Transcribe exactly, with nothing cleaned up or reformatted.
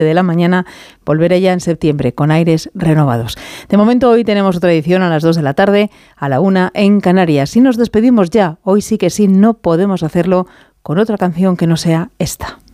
de la mañana. Volveré ya en septiembre con aires renovados. De momento hoy tenemos otra edición a las dos de la tarde, a la una en Canarias. Y nos despedimos ya. Hoy sí que sí, no podemos hacerlo con otra canción que no sea esta.